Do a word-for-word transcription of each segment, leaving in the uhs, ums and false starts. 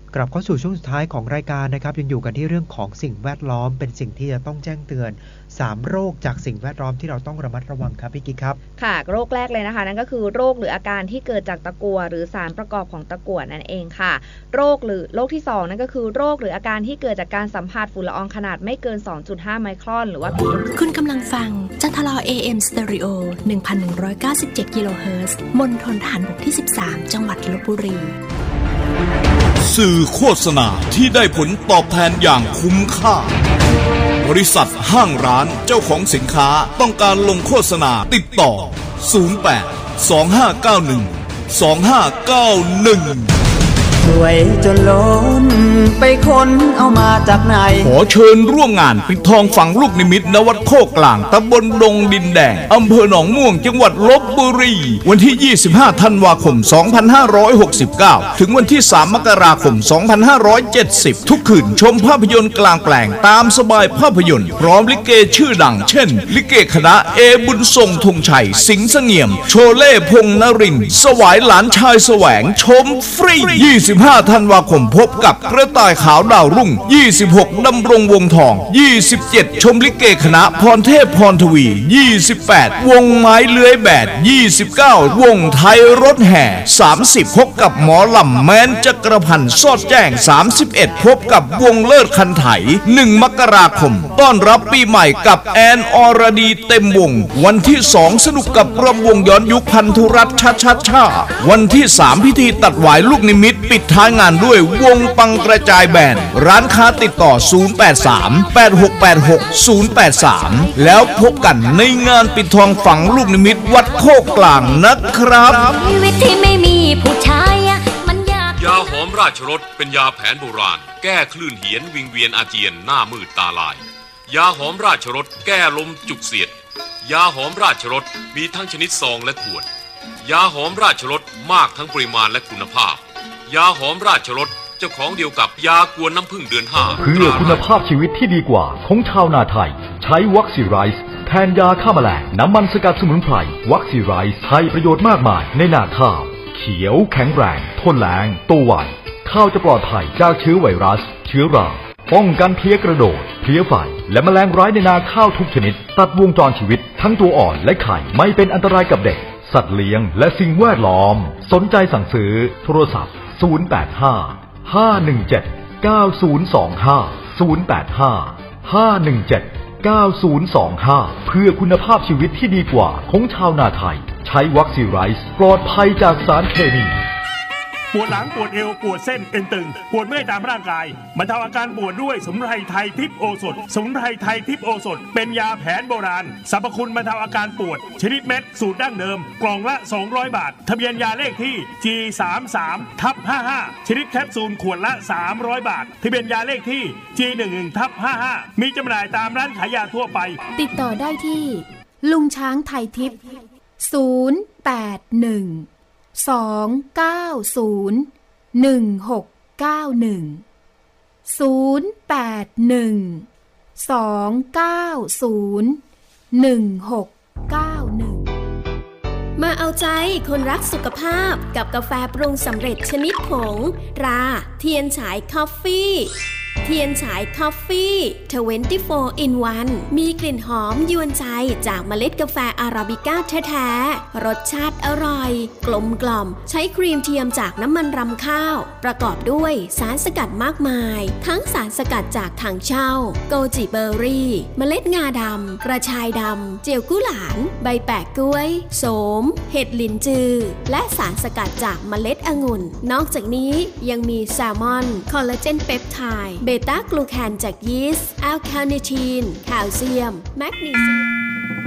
กลับเข้าสู่ช่วงสุดท้ายของรายการนะครับยังอยู่กันที่เรื่องของสิ่งแวดล้อมเป็นสิ่งที่จะต้องแจ้งเตือนสามโรคจากสิ่งแวดล้อมที่เราต้องระมัดระวังครับพี่กิ๊กครับค่ะโรคแรกเลยนะคะนั่นก็คือโรคหรืออาการที่เกิดจากตะกั่วหรือสารประกอบของตะกั่วนั่นเองค่ะโรคหรือโรคที่สองนั่นก็คือโรคหรืออาการที่เกิดจากการสัมผัสฝุ่นละอองขนาดไม่เกิน สองจุดห้า ไมครอนหรือว่า พี เอ็มคุณกำลังฟังจันทรา เอ เอ็ม Stereo หนึ่งพันหนึ่งร้อยเก้าสิบเจ็ด กิโลเฮิรตซ์ มณฑลทหารบกที่สิบสามจังหวัดลพบุรีสื่อโฆษณาที่ได้ผลตอบแทนอย่างคุ้มค่าบริษัทห้างร้านเจ้าของสินค้าต้องการลงโฆษณาติดต่อศูนย์ แปด สอง ห้า เก้า หนึ่ง สอง ห้า เก้า หนึ่งสวยจนล้นไปค้นเอามาจากไหนขอเชิญร่วมงานปิดทองฝังลูกนิมิตณวัดโคกกลางตำบลดงดินแดงอำเภอหนองม่วงจังหวัดลพบุรีวันที่ยี่สิบห้าธันวาคมสองพันห้าร้อยหกสิบเก้าถึงวันที่สามมกราคมสองพันห้าร้อยเจ็ดสิบทุกคืนชมภาพยนตร์กลางแปลงตามสบายภาพยนตร์พร้อมลิเกชื่อดังเช่นลิเกคณะเอบุญทรงธงชัยสิงห์เสงี่ยมโชเล่พงษ์นรินทร์สวายหลานชายแสวงชมฟรียี่สิบห้าธันวาคมพบกับกระต่ายขาวดาวรุ่งยี่สิบหกดำรงวงทองยี่สิบเจ็ดชมลิเกคณะพรเทพพรทวียี่สิบแปดวงไม้เลื้อยแบดยี่สิบเก้าวงไทยรถแห่สามสิบพบกับหมอลำแม้นจักรพันธ์สอดแจ้งสามสิบเอ็ดพบกับวงเลิศคันไถหนึ่งมกราคมต้อนรับปีใหม่กับแอนอรดีเต็มวงวันที่สองสนุกกับรำวงย้อนยุคพันธุรัตน์ชาชาชาวันที่สามพิธีตัดหวายลูกนิมิตปิดท้ายงานด้วยวงปังกระจายแบนร้านค้าติดต่อศูนย์ แปด สาม แปด หก แปด หก ศูนย์ แปด สามแล้วพบกันในงานปิดทองฝังลูกนิมิตวัดโคกกลางนะครับชีวิตที่ไม่มีผู้ชายมันยากยาหอมราชรสเป็นยาแผนโบราณแก้คลื่นเหียนวิงเวียนอาเจียนหน้ามืดตาลายยาหอมราชรสแก้ลมจุกเสียดยาหอมราชรสมีทั้งชนิดซองและขวดยาหอมราชรสมากทั้งปริมาณและคุณภาพยาหอมราชรสเจ้าของเดียวกับยากวนน้ำผึ้งเดือนห้าเพื่อคุณภาพชีวิตที่ดีกว่าของชาวนาไทยใช้วัคซีไรซ์แทนยาฆ่าแมลงน้ำมันสกัดสมุนไพรวัคซีไรซ์ให้ประโยชน์มากมายในนาข้าวเขียวแข็งแรงทนแล้งโตไวข้าวจะปลอดภัยจากเชื้อไวรัสเชื้อราป้องกันเพลี้ยกระโดดเพลี้ยไฟและแมลงร้ายในนาข้าวทุกชนิดตัดวงจรชีวิตทั้งตัวอ่อนและไข่ไม่เป็นอันตรายกับเด็กสัตว์เลี้ยงและสิ่งแวดล้อมสนใจสั่งซื้อโทรศัพท์ศูนย์ แปด ห้า ห้า หนึ่ง เจ็ด เก้า ศูนย์ สอง ห้า ศูนย์ แปด ห้า ห้า หนึ่ง เจ็ด เก้า ศูนย์ สอง ห้าเพื่อคุณภาพชีวิตที่ดีกว่าของชาวนาไทยใช้วัคซีไรซ์ปลอดภัยจากสารเคมีปวดหลังปวดเอวปวดเส้นเอ็นตึงปวดเมื่อยตามร่างกายบรรเทาอาการปวดด้วยสมุนไพรไทยทิพย์โอสถสมุนไพรไทยทิพย์โอสถเป็นยาแผนโบราณสรรพคุณบรรเทาอาการปวดชนิดเม็ดสูตรดั้งเดิมกล่องละสองร้อยบาททะเบียนยาเลขที่ จี สามสิบสาม ทับ ห้าห้า ชนิดแคปซูลขวดละสามร้อยบาททะเบียนยาเลขที่ จี หนึ่งสิบ ทับ ห้าห้า มีจำหน่ายตามร้านขายยาทั่วไปติดต่อได้ที่ลุงช้างไทยทิพย์ศูนย์ แปด หนึ่ง สอง เก้า ศูนย์ หนึ่ง หก เก้า หนึ่ง ศูนย์ แปด หนึ่ง สอง เก้า ศูนย์ หนึ่ง หก เก้า หนึ่งมาเอาใจคนรักสุขภาพกับกาแฟปรุงสำเร็จชนิดผงตราเทียนฉายคอฟฟี่เทียนฉายคอฟฟี่ ยี่สิบสี่ in วัน มีกลิ่นหอมยวนใจจากเมล็ดกาแฟอาราบิก้าแท้ๆรสชาติอร่อยกลมกล่อมใช้ครีมเทียมจากน้ำมันรำข้าวประกอบด้วยสารสกัดมากมายทั้งสารสกัดจากถังเช่าโกจิเบอร์รี่เมล็ดงาดำกระชายดำเจียวกุหลาบใบแปะกล้วยโสมเห็ดลินจือและสารสกัดจากเมล็ดองุ่นนอกจากนี้ยังมีแซลมอนคอลลาเจนเปปไทด์เบต้ากลูแคนจากยีสต์แอลคาเนทีนแคลเซียมแมกนีเซียม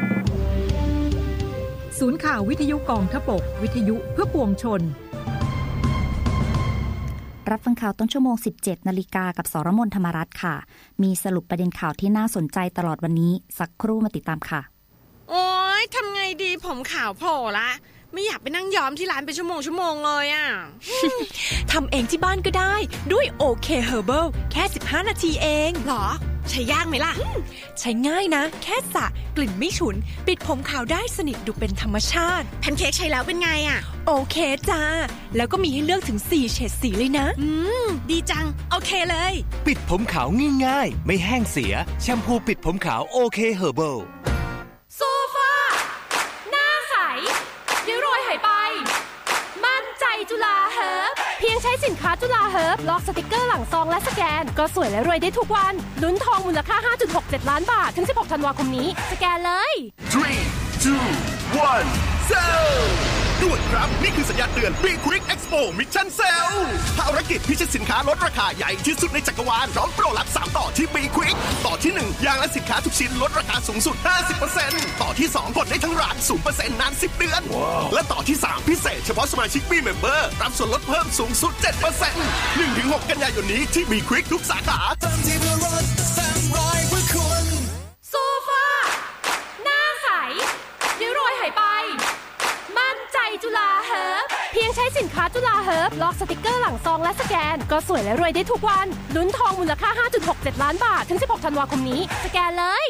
ศูนย์ข่าววิทยุกองทพบกวิทยุเพื่อปวงชนรับฟังข่าวต้นชั่วโมง สิบเจ็ดนาฬิกากับสรมนธรรมรัตน์ค่ะมีสรุปประเด็นข่าวที่น่าสนใจตลอดวันนี้สักครู่มาติดตามค่ะโอ๊ยทำไงดีผมขาวโผล่ละไม่อยากไปนั่งย้อมที่ร้านเป็นชั่วโมงชั่วโมงเลยอ่ะทำเองที่บ้านก็ได้ด้วยโอเคเฮอร์เบิลแค่สิบห้านาทีเองหรอใช้ยากไหมล่ะใช้ง่ายนะแค่สระกลิ่นไม่ฉุนปิดผมขาวได้สนิทดูเป็นธรรมชาติแพนเค้กใช้แล้วเป็นไงอ่ะโอเคจ้าแล้วก็มีให้เลือกถึงสี่เฉดสีเลยนะอืมดีจังโอเคเลยปิดผมขาวง่ายๆไม่แห้งเสียแชมพูปิดผมขาวโอเคเฮอร์เบิลโซฟาหน้าใสริ้วรอยหายไปมั่นใจจุฬาเฮิร์บเพียงใช้สินค้าจุฬาเฮิร์บล็อกสติกเกอร์หลังซองและสแกนก็สวยและรวยได้ทุกวันลุ้นทองมูลค่า ห้าจุดหกเจ็ด ล้านบาทถึงสิบหกธันวาคมนี้สแกนเลยสาม สอง หนึ่ง เซลด่วนครับนี่คือสัญญาณเตือน Be Quick Expo Mission Sale ภารกิจพิชิตสินค้าลดราคาใหญ่ที่สุดในจักรวาลพร้อมโปรลับสามต่อที่ Be Quick ต่อที่หนึ่งยางและสินค้าทุกชิ้นลดราคาสูงสุด ห้าสิบเปอร์เซ็นต์ ต่อที่สองผ่อนได้ทั้งร้าน ศูนย์เปอร์เซ็นต์ นานสิบเดือน wow. และต่อที่สามพิเศษเฉพาะสมาชิก Be Member รับส่วนลดเพิ่มสูงสุด เจ็ดเปอร์เซ็นต์ หนึ่งถึงหก กันยายนนี้ที่ Be Quick ทุกสาขาโซฟาหน้าใสริ้วรอยหายไปมั่นใจจุฬาเฮิร์บเพียงใช้สินค้าจุฬาเฮิร์บล็อกสติกเกอร์หลังซองและสแกนก็สวยและรวยได้ทุกวันลุ้นทองมูลค่า ห้าจุดหกเจ็ด ล้านบาทถึงสิบหกธันวาคมนี้สแกนเลย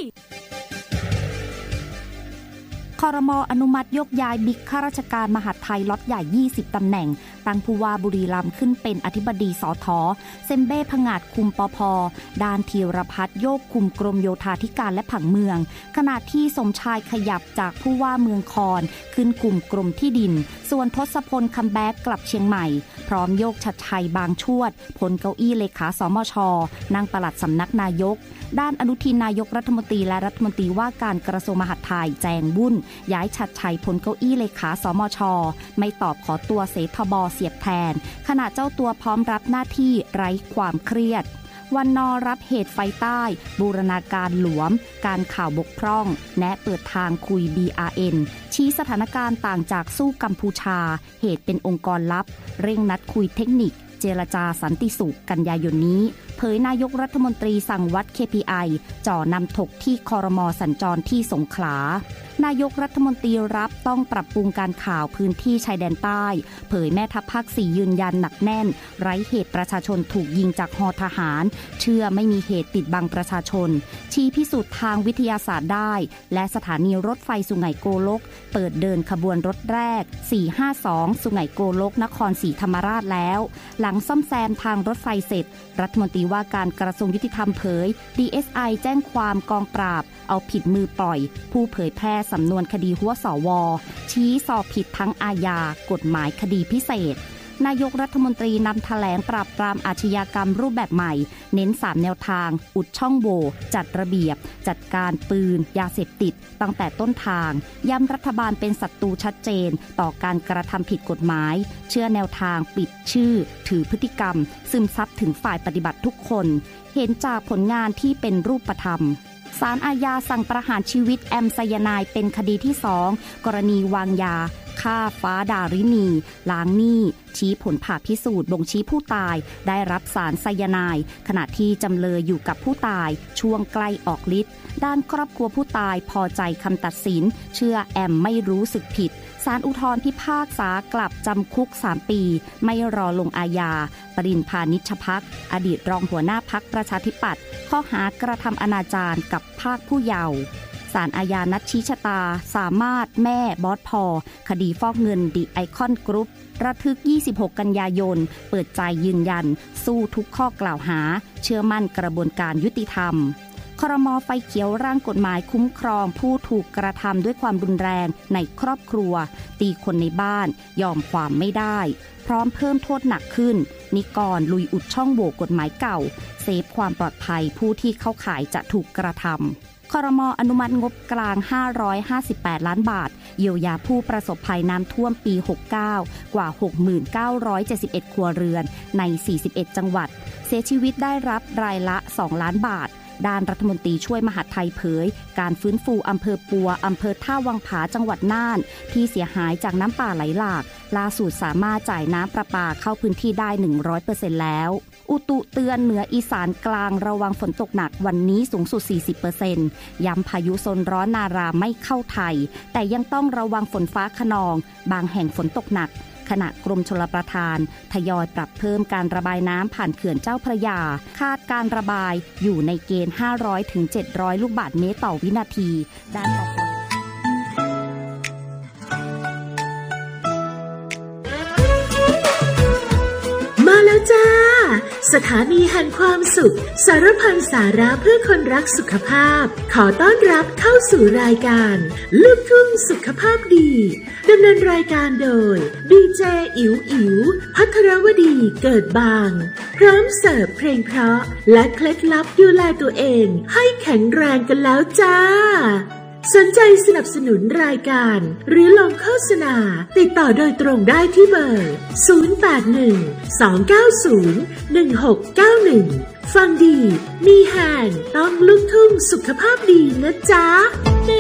ครม.อนุมัติยกย้ายบิ๊กข้าราชการมหาดไทยล็อตใหญ่ยี่สิบตำแหน่งตั้งผู้ว่าบุรีรัมย์ขึ้นเป็นอธิบดีสท.เซมเบ้ผงาดคุมปภ.ด้านธีรพัฒน์โยกคุมกรมโยธาธิการและผังเมืองขณะที่สมชายขยับจากผู้ว่าเมืองคอนขึ้นคุมกรมที่ดินส่วนทศพลคัมแบ็กกลับเชียงใหม่พร้อมโยกชัดชัยบางชวดพ้นเก้าอี้เลขาสมช.นั่งปลัดสำนักนายกด้านอนุทินนายกรัฐมนตรีและรัฐมนตรีว่าการกระทรวงมหาดไทยแจงบุญย้ายชัดชัยพ้นเก้าอี้เลขาสมช.ไม่ตอบขอตัวเสทบ.เสียบแทนขณะเจ้าตัวพร้อมรับหน้าที่ไร้ความเครียดวันนอรับเหตุไฟใต้บูรณาการหลวมการข่าวบกพร่องแนะเปิดทางคุย บี อาร์ เอ็น ชี้สถานการณ์ต่างจากสู้กัมพูชาเหตุเป็นองค์กรลับเร่งนัดคุยเทคนิคเจรจาสันติสุขกันยายนนี้เผยนายกรัฐมนตรีสั่งวัด เค พี ไอ จ่อนำถกที่ครม.สัญจรที่สงขลานายกรัฐมนตรีรับต้องปรับปรุงการข่าวพื้นที่ชายแดนใต้เผยแม่ทัพภาคสี่ยืนยันหนักแน่นไร้เหตุประชาชนถูกยิงจากฮอทหารเชื่อไม่มีเหตุปิดบังประชาชนชี้พิสูจน์ทางวิทยาศาสตร์ได้และสถานีรถไฟสุไหงโกลกเปิดเดินขบวนรถแรกสี่ห้าสองสุไหงโกลกนครศรีธรรมราชแล้วหลังซ่อมแซมทางรถไฟเสร็จรัฐมนตรีว่าการกระทรวงยุติธรรมเผย ดี เอส ไอ แจ้งความกองปราบเอาผิดมือปล่อยผู้เผยแพร่สำนวนคดีหัวสวชี้สอบผิดทั้งอาญากฎหมายคดีพิเศษนายกรัฐมนตรีนำแถลงปราบปรามอาชญากรรมรูปแบบใหม่เน้นสามแนวทางอุดช่องโหว่จัดระเบียบจัดการปืนยาเสพติดตั้งแต่ต้นทางย้ำรัฐบาลเป็นศัตรูชัดเจนต่อการกระทำผิดกฎหมายเชื่อแนวทางปิดชื่อถือพฤติกรรมซึมซับถึงฝ่ายปฏิบัติทุกคนเห็นจากผลงานที่เป็นรูปธรรมศาลอาญาสั่งประหารชีวิตแอมไซยาไนด์เป็นคดีที่สองกรณีวางยาฆ่าฟ้าดารินีล้างหนี้ชี้ผลผ่าพิสูจน์บ่งชี้ผู้ตายได้รับสารไซยาไนด์ขณะที่จำเลยอยู่กับผู้ตายช่วงใกล้ออกฤทธิ์ด้านครอบครัวผู้ตายพอใจคำตัดสินเชื่อแอมไม่รู้สึกผิดศาลอุทธรณ์พิพากษากลับจำคุกสามปีไม่รอลงอาญาปริญพานิชภักดิ์อดีตรองหัวหน้าพรรคประชาธิปัตย์ข้อหากระทำอนาจารกับภาคผู้เยาว์ศาลอาญานัดชี้ชะตาสามารถแม่บอสพอคดีฟอกเงินดิไอคอนกรุ๊ประทึกยี่สิบหกกันยายนเปิดใจยืนยันสู้ทุกข้อกล่าวหาเชื่อมั่นกระบวนการยุติธรรมครม.ไฟเขียวร่างกฎหมายคุ้มครองผู้ถูกกระทำด้วยความรุนแรงในครอบครัวตีคนในบ้านยอมความไม่ได้พร้อมเพิ่มโทษหนักขึ้นนิกรลุยอุดช่องโหว่กฎหมายเก่าเซฟความปลอดภัยผู้ที่เข้าข่ายจะถูกกระทำครม.อนุมัติงบกลางห้าร้อยห้าสิบแปดล้านบาทเยียวยาผู้ประสบภัยน้ำท่วมปีหกสิบเก้ากว่า หกหมื่นเก้าร้อยเจ็ดสิบเอ็ด ครัวเรือนในสี่สิบเอ็ดจังหวัดเสียชีวิตได้รับรายละสองล้านบาทด้านรัฐมนตรีช่วยมหาดไทยเผยการฟื้นฟูอำเภอปัวอำเภอท่าวังผาจังหวัดน่านที่เสียหายจากน้ำป่าไหลหลากล่าสุดสามารถจ่ายน้ำประปาเข้าพื้นที่ได้ หนึ่งร้อยเปอร์เซ็นต์ แล้วอุตุเตือนเหนืออีสานกลางระวังฝนตกหนักวันนี้สูงสุด สี่สิบเปอร์เซ็นต์ ย้ำพายุโซนร้อนนาราไม่เข้าไทยแต่ยังต้องระวังฝนฟ้าคะนองบางแห่งฝนตกหนักขณะกรมชลประทานทยอยปรับเพิ่มการระบายน้ำผ่านเขื่อนเจ้าพระยาคาดการระบายอยู่ในเกณฑ์ ห้าร้อยถึงเจ็ดร้อย ลูกบาศก์เมตรต่อวินาทีด้านปป. มาแล้วจ้าสถานีแห่งความสุขสารพันสาระเพื่อคนรักสุขภาพขอต้อนรับเข้าสู่รายการลูกทุ่งสุขภาพดีดำเนินรายการโดยดีเจอิ๋วอิ๋วภัทรวดีเกิดบางพร้อมเสิร์ฟเพลงเพราะและเคล็ดลับดูแลตัวเองให้แข็งแรงกันแล้วจ้าสนใจสนับสนุนรายการหรือลงโฆษณาติดต่อโดยตรงได้ที่เบอร์ศูนย์ แปด หนึ่ง สอง เก้า ศูนย์ หนึ่ง หก เก้า หนึ่งฟังดีมีแฮงต้องลูกทุ่งสุขภาพดีนะจ๊ะ